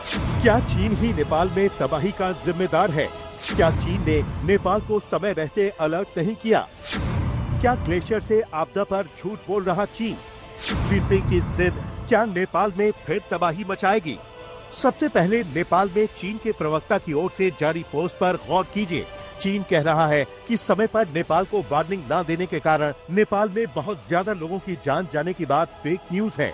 क्या चीन ही नेपाल में तबाही का जिम्मेदार है? क्या चीन ने नेपाल को समय रहते अलर्ट नहीं किया? क्या ग्लेशियर से आपदा पर झूठ बोल रहा चीन? जिनपिंग की जिद क्या नेपाल में फिर तबाही मचाएगी? सबसे पहले नेपाल में चीन के प्रवक्ता की ओर से जारी पोस्ट पर गौर कीजिए। चीन कह रहा है कि समय पर नेपाल को वार्निंग न देने के कारण नेपाल में बहुत ज्यादा लोगों की जान जाने की बात फेक न्यूज है।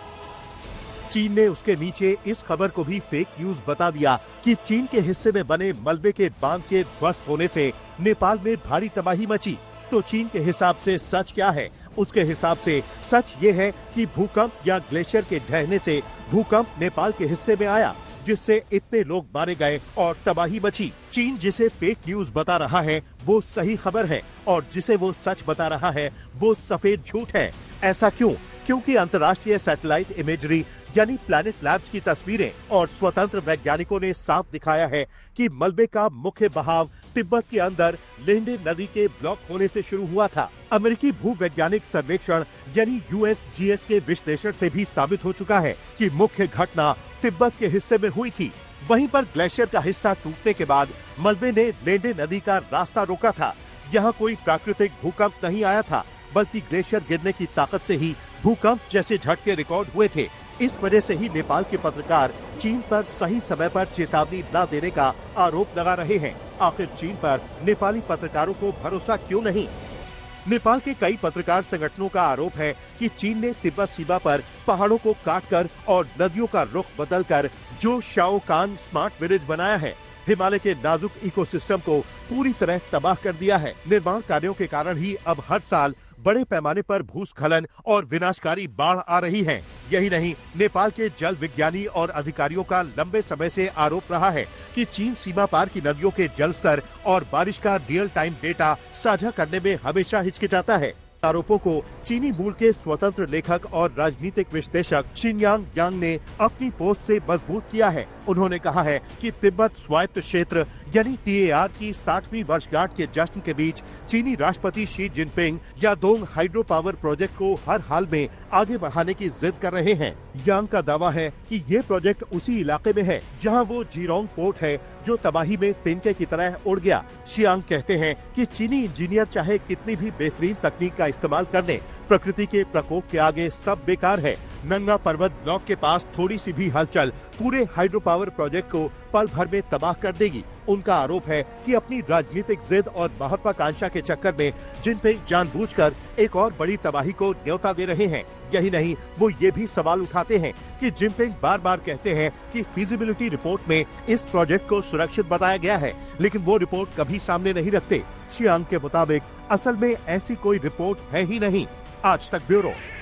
चीन ने उसके नीचे इस खबर को भी फेक न्यूज बता दिया कि चीन के हिस्से में बने मलबे के बांध के ध्वस्त होने से नेपाल में भारी तबाही मची। तो चीन के हिसाब से सच क्या है? उसके हिसाब से सच ये है कि भूकंप या ग्लेशियर के ढहने से भूकंप नेपाल के हिस्से में आया, जिससे इतने लोग मारे गए और तबाही मची। चीन जिसे फेक न्यूज बता रहा है वो सही खबर है और जिसे वो सच बता रहा है वो सफेद झूठ है। ऐसा क्यों? क्योंकि अंतर्राष्ट्रीय सैटेलाइट इमेजरी यानी प्लैनेट लैब्स की तस्वीरें और स्वतंत्र वैज्ञानिकों ने साफ दिखाया है कि मलबे का मुख्य बहाव तिब्बत के अंदर लेंडे नदी के ब्लॉक होने से शुरू हुआ था। अमेरिकी भूवैज्ञानिक सर्वेक्षण यानी USGS के विश्लेषण से भी साबित हो चुका है कि मुख्य घटना तिब्बत के हिस्से में हुई थी। वहीं पर ग्लेशियर का हिस्सा टूटने के बाद मलबे ने लेंडे नदी का रास्ता रोका था। यहाँ कोई प्राकृतिक भूकंप नहीं आया था, बल्कि ग्लेशियर गिरने की ताकत से ही भूकंप जैसे झटके रिकॉर्ड हुए थे। इस वजह से ही नेपाल के पत्रकार चीन पर सही समय पर चेतावनी न देने का आरोप लगा रहे हैं। आखिर चीन पर नेपाली पत्रकारों को भरोसा क्यों नहीं? नेपाल के कई पत्रकार संगठनों का आरोप है कि चीन ने तिब्बत सीमा पर पहाड़ों को काटकर और नदियों का रुख बदलकर जो शाओकान स्मार्ट विलेज बनाया है, हिमालय के नाजुक इकोसिस्टम को पूरी तरह तबाह कर दिया है। निर्माण कार्यों के कारण ही अब हर साल बड़े पैमाने पर भूस्खलन और विनाशकारी बाढ़ आ रही है। यही नहीं, नेपाल के जल विज्ञानी और अधिकारियों का लंबे समय से आरोप रहा है कि चीन सीमा पार की नदियों के जल स्तर और बारिश का रियल टाइम डेटा साझा करने में हमेशा हिचकिचाता है। आरोपों को चीनी मूल के स्वतंत्र लेखक और राजनीतिक विश्लेषक शिनयांग यांग ने अपनी पोस्ट से मजबूत किया है। उन्होंने कहा है कि तिब्बत स्वायत्त क्षेत्र यानी TAR की 60वीं वर्षगांठ के जश्न के बीच चीनी राष्ट्रपति Xi Jinping यादोंग hydro power project को हर हाल में आगे बढ़ाने की जिद कर रहे हैं। यांग का दावा है कि ये प्रोजेक्ट उसी इलाके में है जहां वो जीरोंग पोर्ट है जो तबाही में तिनके की तरह उड़ गया। शियांग कहते हैं कि चीनी इंजीनियर चाहे कितनी भी बेहतरीन तकनीक का इस्तेमाल कर ले, प्रकृति के प्रकोप के आगे सब बेकार है। नंगा पर्वत ब्लॉक के पास थोड़ी सी भी हलचल पूरे हाइड्रो पावर प्रोजेक्ट को पल भर में तबाह कर देगी। उनका आरोप है कि अपनी राजनीतिक जिद और महत्वाकांक्षा के चक्कर में जिनपिंग जानबूझकर एक और बड़ी तबाही को न्योता दे रहे हैं। यही नहीं, वो ये भी सवाल उठाते हैं कि जिनपिंग बार बार कहते हैं कि फीजिबिलिटी रिपोर्ट में इस प्रोजेक्ट को सुरक्षित बताया गया है, लेकिन वो रिपोर्ट कभी सामने नहीं रखते। शियांग के मुताबिक असल में ऐसी कोई रिपोर्ट है ही नहीं। आज तक ब्यूरो।